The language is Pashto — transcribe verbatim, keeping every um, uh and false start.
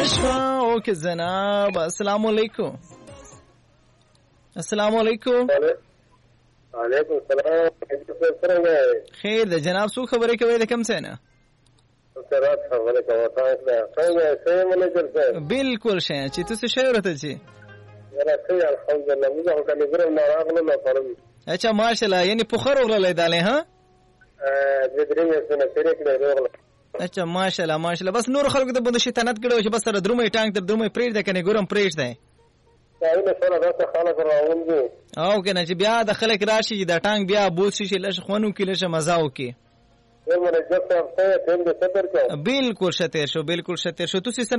شوا. اوکے جناب السلام علیکم. السلام علیکم. وعلیکم السلام. خیر ده جناب څو خبرې کوي د کوم څه نه؟ سرات خبره کوي تاسو څنګه څه منجر څه بالکل شې چې تاسو شې ورته چې یاره څه الحمدلله موږ هغه کله ګرم نه راغلو نه پرم. اچھا ماشاءالله یعنی پخر وغله دالې ها ا دې درې مې څنګه تیرې کړې وغله. اچھا ماشاءالله ماشاءالله بس نور خلکو ته بده شیطانت کړو چې بس سره درومې ټانک تر درومې پریږ ده کنه ګورم پریږ ده دا سره راته خلک راوندي او کنه چې بیا د خلک راشي چې دا ټانک بیا بوس شي لږ خونو کې لږ مزه وکي. ورمنه جسم ته تم دې ستر کو بالکل شته شو بالکل شته شو تاسو